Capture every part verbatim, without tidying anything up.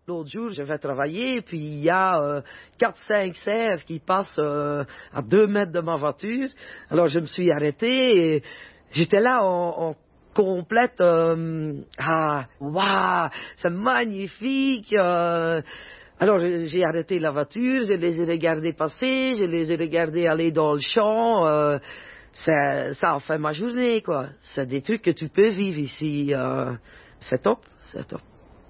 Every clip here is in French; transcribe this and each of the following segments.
L'autre jour, je vais travailler, puis il y a euh, quatre, cinq cerfs qui passent euh, à deux mètres de ma voiture. Alors je me suis arrêtée et j'étais là en, en complète... Euh, ah, waouh, c'est magnifique euh. Alors j'ai arrêté la voiture, je les ai regardés passer, je les ai regardés aller dans le champ. Euh, ça, ça a fait ma journée, quoi. C'est des trucs que tu peux vivre ici. Euh, c'est top, c'est top.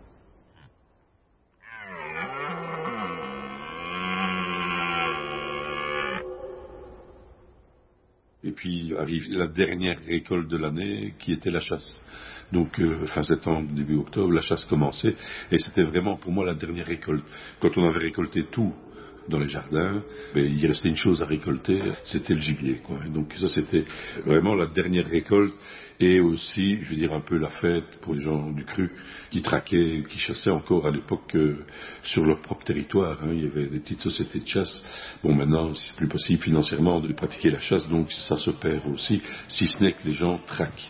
Et puis arrive la dernière récolte de l'année, qui était la chasse. Donc euh, fin septembre, début octobre, la chasse commençait, et c'était vraiment pour moi la dernière récolte. Quand on avait récolté tout dans les jardins, ben, il restait une chose à récolter, c'était le gibier, quoi. Et donc ça, c'était vraiment la dernière récolte, et aussi, je veux dire, un peu la fête pour les gens du cru qui traquaient, qui chassaient encore à l'époque euh, sur leur propre territoire, hein. Il y avait des petites sociétés de chasse. Bon, maintenant, c'est plus possible financièrement de pratiquer la chasse, donc ça se perd aussi, si ce n'est que les gens traquent.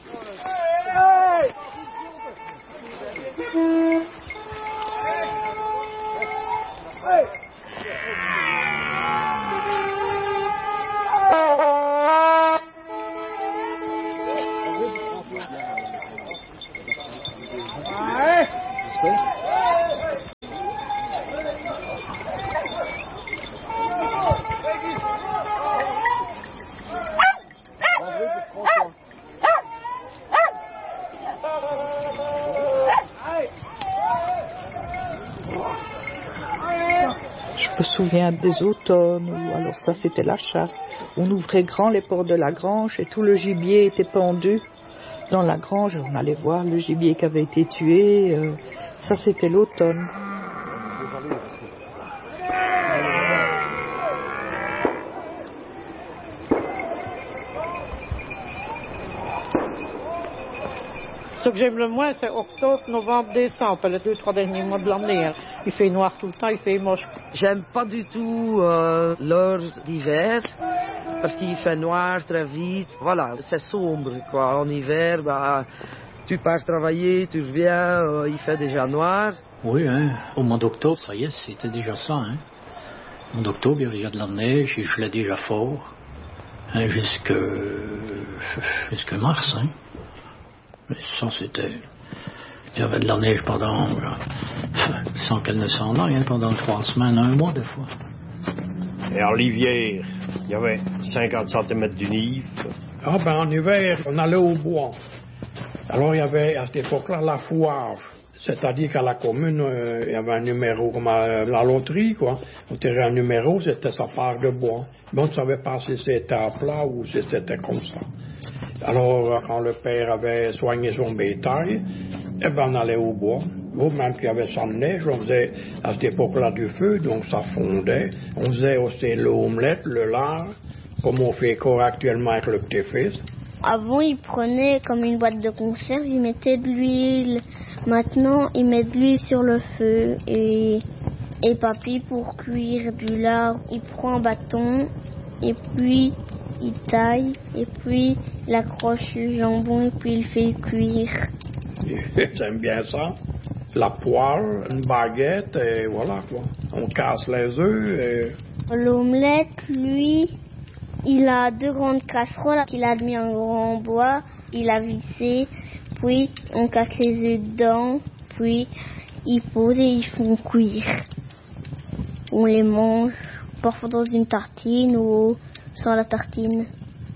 Je me souviens des automnes, où alors ça c'était la chasse. On ouvrait grand les portes de la grange et tout le gibier était pendu dans la grange. On allait voir le gibier qui avait été tué. Euh, ça c'était l'automne. Ce que j'aime le moins, c'est octobre, novembre, décembre, les deux, trois derniers mois de l'année. Il fait noir tout le temps, il fait moche. J'aime pas du tout euh, l'heure d'hiver, parce qu'il fait noir très vite. Voilà, c'est sombre, quoi. En hiver, bah, tu pars travailler, tu reviens, euh, il fait déjà noir. Oui, hein, au mois d'octobre, ça y est, c'était déjà ça. Hein. Au mois d'octobre, il y avait déjà de la neige, il gelait déjà fort, hein, jusque, jusque mars. Hein. Mais ça, c'était... Il y avait de la neige pendant... sans qu'elle ne s'en aille, hein, pendant trois semaines, un mois, des fois. Et en l'hiver, il y avait cinquante centimètres de nive. Ah ben, en hiver, on allait au bois. Alors, il y avait, à cette époque-là, la foire. C'est-à-dire qu'à la commune, euh, il y avait un numéro, comme à la loterie, quoi. On tirait un numéro, c'était sa part de bois. Mais on ne savait pas si c'était à plat ou si c'était comme ça. Alors, quand le père avait soigné son bétail, eh ben, on allait au bois. Ou même qu'il y avait sans neige, on faisait à cette époque-là du feu, donc ça fondait. On faisait aussi l'omelette, le lard, comme on fait encore actuellement avec le petit-fils. Avant, ils prenaient comme une boîte de conserve, ils mettaient de l'huile. Maintenant, ils mettent de l'huile sur le feu. Et, et papy, pour cuire du lard, il prend un bâton et puis il taille et puis il accroche le jambon et puis il fait cuire. J'aime bien ça. La poêle, une baguette et voilà quoi. On casse les œufs et... L'omelette, lui, il a deux grandes casseroles qu'il a mis en grand bois, il a vissé, puis on casse les œufs dedans, puis ils posent et ils font cuire. On les mange parfois dans une tartine ou sans la tartine.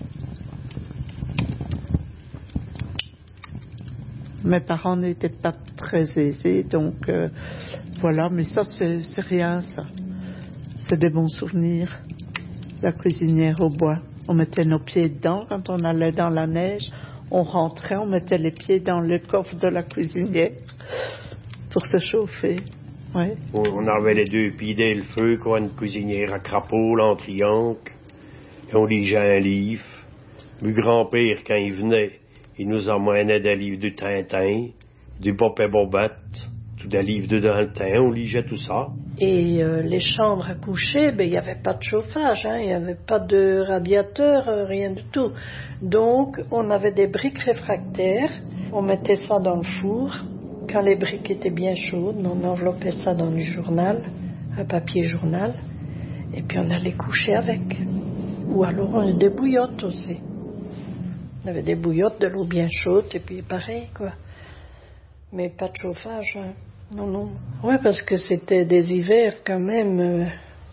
Mes parents n'étaient pas très aisés, donc euh, voilà, mais ça c'est, c'est rien, ça. C'est des bons souvenirs. La cuisinière au bois. On mettait nos pieds dedans quand on allait dans la neige. On rentrait, on mettait les pieds dans le coffre de la cuisinière pour se chauffer. Ouais. On avait les deux pieds dès le feu, quoi, une cuisinière à crapaud, là, en triangle. Et on ligeait un livre. Mon grand-père, quand il venait, il nous emmenait des livres de Tintin, du Bob et Bobette, tout des livres de Tintin, on ligeait tout ça. Et euh, les chambres à coucher, ben, il n'y avait pas de chauffage, hein, il n'y avait pas de radiateur, euh, rien du tout. Donc, on avait des briques réfractaires, on mettait ça dans le four, quand les briques étaient bien chaudes, on enveloppait ça dans du journal, un papier journal, et puis on allait coucher avec. Ou alors on avait des bouillottes aussi. On avait des bouillottes, de l'eau bien chaude, et puis pareil, quoi. Mais pas de chauffage, hein. Non, non. Ouais, parce que c'était des hivers quand même. Euh,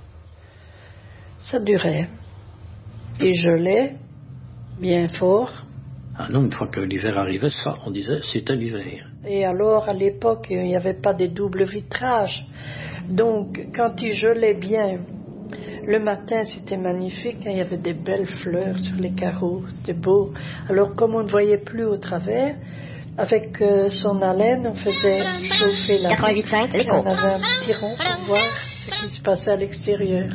ça durait. Il gelait bien fort. Ah non, une fois que l'hiver arrivait, ça, on disait, c'était l'hiver. Et alors, à l'époque, il n'y avait pas des doubles vitrages. Donc, quand il gelait bien, le matin, c'était magnifique. Il y avait des belles fleurs sur les carreaux. C'était beau. Alors, comme on ne voyait plus au travers, avec euh, son haleine, on faisait chauffer la vitre. Et on avait un petit rond pour voir ce qui se passait à l'extérieur.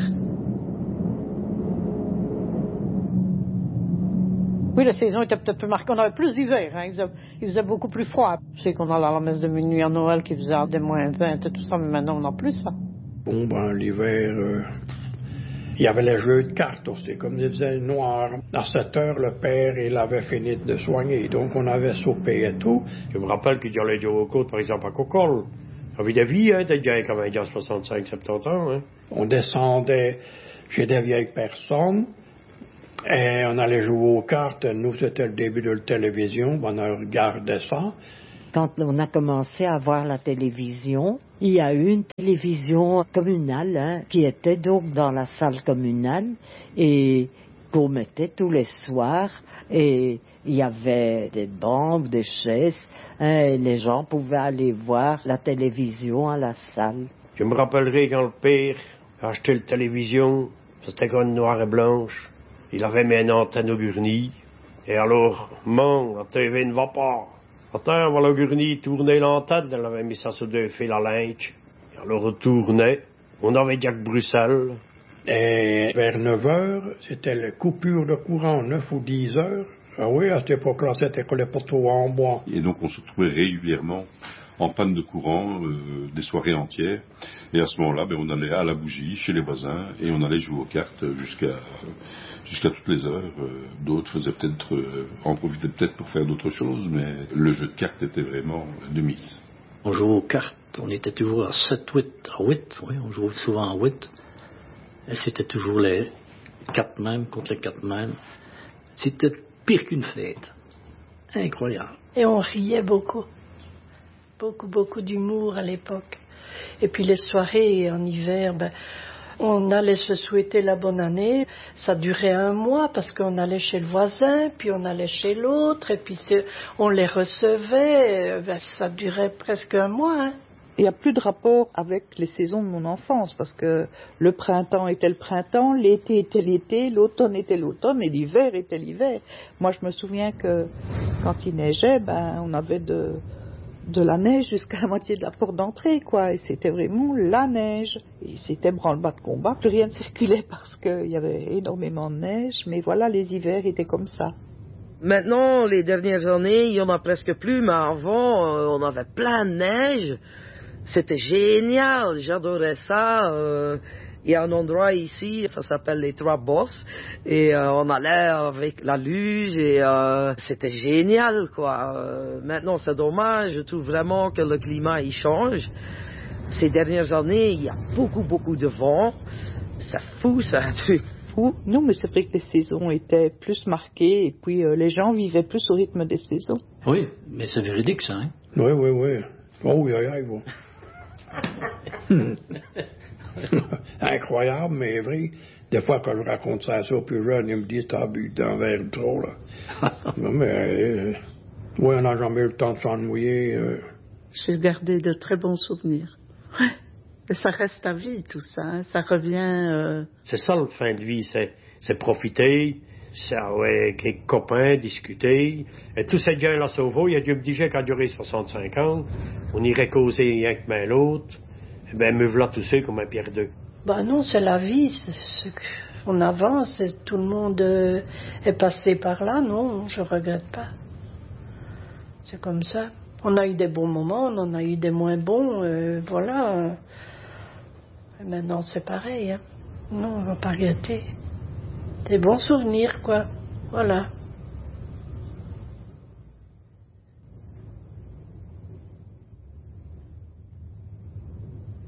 Oui, la saison était peut-être plus marquée. On avait plus d'hiver, hein. il, faisait, il faisait beaucoup plus froid. Je sais qu'on allait à la messe de minuit à Noël qui faisait des moins vingt et tout ça, mais maintenant on n'a plus ça. Bon, ben, l'hiver, euh, il y avait les jeux de cartes aussi, comme il faisait noir. À sept heures, le père, il avait fini de soigner, donc on avait soupé et tout. Je me rappelle qu'il y allait jouer aux côtes, par exemple, à Cocol. Il y avait des vies, hein, des gens quand même, il y a soixante-cinq, soixante-dix ans, hein. On descendait chez des vieilles personnes. Et on allait jouer aux cartes. Nous, c'était le début de la télévision. On regardait ça. Quand on a commencé à voir la télévision, il y a eu une télévision communale hein, qui était donc dans la salle communale et qu'on mettait tous les soirs. Et il y avait des bancs, des chaises. Hein, et les gens pouvaient aller voir la télévision à la salle. Je me rappellerai quand le père a acheté la télévision. C'était comme noire et blanche. Il avait mis une antenne au gurney. Et alors, man, la T V ne va pas. Attends, on va le gurney tourner l'antenne. Elle avait mis ça sur deux fils à linge. Et alors, on tournait. On avait Jack Bruxelles. Et vers neuf heures, c'était la coupure de courant, neuf ou dix heures. Ah oui, à cette époque-là, c'était que les poteaux en bois. Et donc, on se trouvait régulièrement en panne de courant, euh, des soirées entières. Et à ce moment-là, ben, on allait à la bougie, chez les voisins, et on allait jouer aux cartes jusqu'à jusqu'à toutes les heures. Euh, d'autres faisaient peut-être, euh, en profitaient peut-être pour faire d'autres choses, mais le jeu de cartes était vraiment de mise. On jouait aux cartes, on était toujours à sept huit, à huit, oui, on jouait souvent à huit. Et c'était toujours les quatre mêmes contre les quatre mêmes. C'était pire qu'une fête. Incroyable. Et on riait beaucoup. Beaucoup, beaucoup d'humour à l'époque. Et puis les soirées en hiver, ben, on allait se souhaiter la bonne année. Ça durait un mois parce qu'on allait chez le voisin, puis on allait chez l'autre, et puis on les recevait. Ben, ça durait presque un mois. Hein. Il n'y a plus de rapport avec les saisons de mon enfance parce que le printemps était le printemps, l'été était l'été, l'automne était l'automne et l'hiver était l'hiver. Moi, je me souviens que quand il neigeait, ben, on avait de... de la neige jusqu'à la moitié de la porte d'entrée, quoi. Et c'était vraiment la neige. Et c'était branle-bas de combat. Plus rien ne circulait parce qu'il y avait énormément de neige. Mais voilà, les hivers étaient comme ça. Maintenant, les dernières années, il y en a presque plus. Mais avant, euh, on avait plein de neige. C'était génial. J'adorais ça. Euh, il y a un endroit ici, ça s'appelle les Trois Bosses, et euh, on allait avec la luge, et euh, c'était génial, quoi. Euh, maintenant, c'est dommage, je trouve vraiment que le climat, il change. Ces dernières années, il y a beaucoup, beaucoup de vent. C'est fou, c'est un truc fou. Non, mais c'est vrai que les saisons étaient plus marquées, et puis euh, les gens vivaient plus au rythme des saisons. Oui, mais c'est véridique, ça, hein? Oui, oui, oui. Oh, oui, oui, oui. Incroyable, mais vrai. Des fois, quand je raconte ça à ceux plus jeunes, ils me disent, t'as bu d'un verre trop, là. Mais, euh, oui, on n'a jamais eu le temps de s'en mouiller. Euh. J'ai gardé de très bons souvenirs. Ouais. Et ça reste à vie, tout ça. Hein. Ça revient... Euh... C'est ça, le fin de vie, c'est, c'est profiter, c'est avec les copains, discuter. Et tous ces gens-là sauvés, il y a Dieu me disait qu'à durer soixante-cinq ans, on irait causer rien que main l'autre. Eh ben, me voilà tous comme un Pierre deux. Ben non, c'est la vie. C'est ce qu'on avance. Et tout le monde euh, est passé par là. Non, je regrette pas. C'est comme ça. On a eu des bons moments, on en a eu des moins bons. Euh, voilà. Et maintenant, c'est pareil. Hein. Non, on va pas regretter. Des bons souvenirs, quoi. Voilà.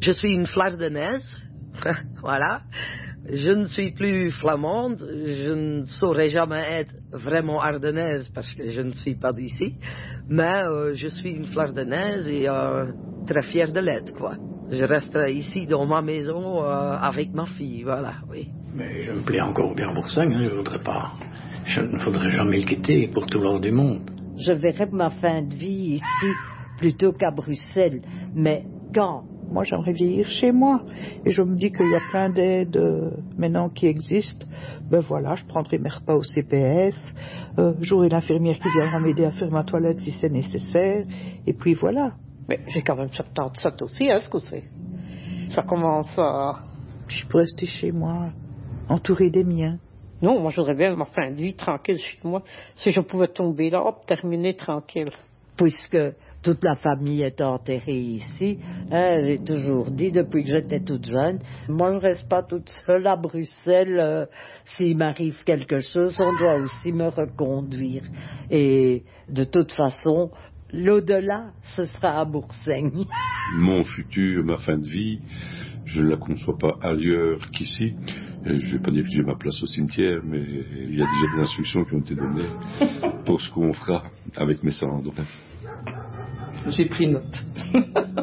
Je suis une Flardenaise, voilà. Je ne suis plus flamande, je ne saurais jamais être vraiment ardennaise parce que je ne suis pas d'ici, mais euh, je suis une Flardenaise et euh, très fière de l'être, quoi. Je resterai ici dans ma maison euh, avec ma fille, voilà, oui. Mais je me plais encore bien à Boursing, hein, je ne voudrais pas, je ne voudrais jamais le quitter pour tout l'or du monde. Je verrais ma fin de vie ici plutôt qu'à Bruxelles, mais quand? Moi, j'aimerais vieillir chez moi. Et je me dis qu'il y a plein d'aides euh, maintenant qui existent. Ben voilà, je prendrai mes repas au C P S. Euh, J'aurai l'infirmière qui viendra m'aider à faire ma toilette si c'est nécessaire. Et puis voilà. Mais j'ai quand même soixante-dix-sept aussi, hein, ce que c'est. Ça commence à... Je peux rester chez moi, entourée des miens. Non, moi, je voudrais bien ma fin de vie tranquille chez moi. Si je pouvais tomber là, hop, terminer tranquille. Puisque toute la famille est enterrée ici, hein, j'ai toujours dit depuis que j'étais toute jeune, moi je ne reste pas toute seule à Bruxelles, euh, s'il m'arrive quelque chose, on doit aussi me reconduire. Et de toute façon, l'au-delà, ce sera à Boursing. Mon futur, ma fin de vie, je ne la conçois pas ailleurs qu'ici. Et je ne vais pas dire que j'ai ma place au cimetière, mais il y a déjà des instructions qui ont été données pour ce qu'on fera avec mes cendres. J'ai pris note.